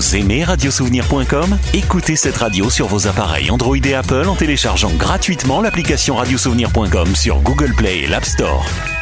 Vous aimez radiosouvenir.com ? Écoutez cette radio sur vos appareils Android et Apple en téléchargeant gratuitement l'application radiosouvenir.com sur Google Play et l'App Store.